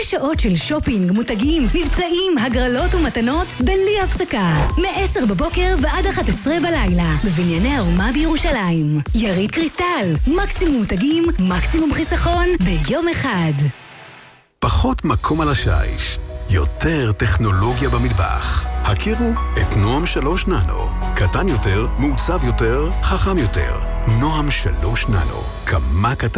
שעות של שופינג, מותגים, מבצעים, הגרלות ומתנות בלי הפסקה. מ-10 בבוקר ועד 11 בלילה. בבנייני האומה בירושלים. ירית קריסטל. מקסימום מותגים, מקסימום חיסכון ביום אחד. פחות מקום על השיש. יותר טכנולוגיה במטבח. הכירו את נועם 3 ננו. קטן יותר, מעוצב יותר, חכם יותר. נועם 3 ננו. כמה קטן